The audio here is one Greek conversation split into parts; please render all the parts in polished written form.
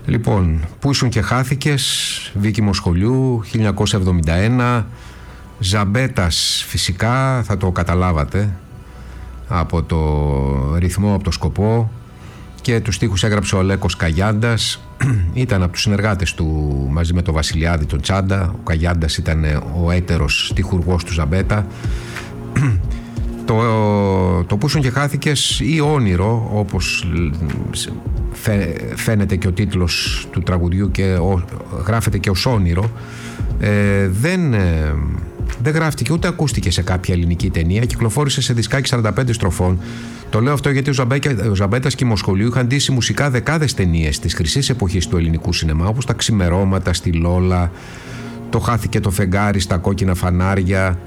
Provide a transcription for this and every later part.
Λοιπόν, πού ήσουν και χάθηκες, Δίκημο σχολείου, 1971, Ζαμπέτας φυσικά, θα το καταλάβατε από το ρυθμό, από το σκοπό, και τους στίχους έγραψε ο Αλέκος Καγιάντας. Ήταν από τους συνεργάτες του μαζί με τον Βασιλιάδη τον Τσάντα. Ο Καγιάντας ήταν ο έτερος στιχουργός του Ζαμπέτα. Το πούσουν και χάθηκες ή όνειρο, όπως φαίνεται και ο τίτλος του τραγουδιού και γράφεται και ως όνειρο, δεν γράφτηκε ούτε ακούστηκε σε κάποια ελληνική ταινία. Κυκλοφόρησε σε δισκάκι 45 στροφών. Το λέω αυτό γιατί ο Ζαμπέτας και η Μοσχολίου είχαν ντύσει μουσικά δεκάδες ταινίες της χρυσής εποχής του ελληνικού σινεμά, όπως Τα Ξημερώματα, Στη Λόλα, Το Χάθηκε το φεγγάρι, Στα κόκκινα φανάρια,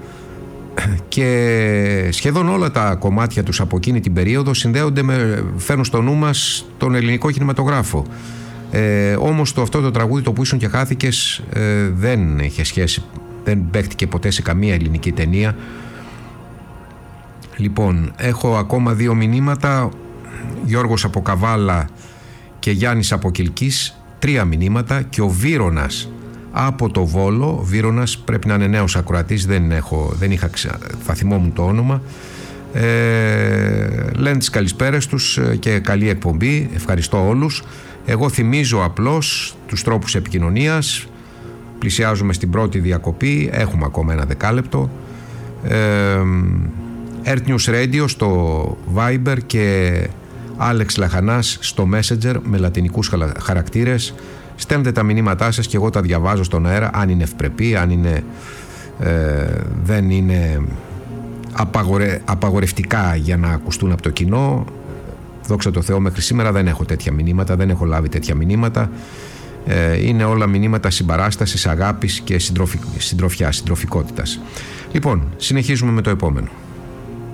και σχεδόν όλα τα κομμάτια τους από εκείνη την περίοδο φέρνουν στο νου μας τον ελληνικό κινηματογράφο. Όμως αυτό το τραγούδι, το που ήσουν και χάθηκες, δεν είχε σχέση, δεν παίχτηκε ποτέ σε καμία ελληνική ταινία. Λοιπόν, έχω ακόμα 2 μηνύματα, Γιώργος από Καβάλα και Γιάννης από Κιλκής, 3 μηνύματα, και ο Βύρονας από το Βόλο. Βύρονας πρέπει να είναι νέος ακροατής, θα θυμόμουν το όνομα. Λένε τις καλησπέρες τους και καλή εκπομπή, ευχαριστώ όλους. Εγώ θυμίζω απλώς τους τρόπους επικοινωνίας. Πλησιάζουμε στην πρώτη διακοπή, έχουμε ακόμα ένα δεκάλεπτο. Earth News Radio στο Viber και Άλεξ Λαχανάς στο Messenger με λατινικούς χαρακτήρες. Στέλνετε τα μηνύματά σας και εγώ τα διαβάζω στον αέρα, αν είναι ευπρεπή, αν δεν είναι απαγορευτικά για να ακουστούν από το κοινό. Δόξα τω Θεώ, μέχρι σήμερα δεν έχω τέτοια μηνύματα, δεν έχω λάβει τέτοια μηνύματα. Είναι όλα μηνύματα συμπαράστασης, αγάπης και συντροφικότητας. Λοιπόν, συνεχίζουμε με το επόμενο.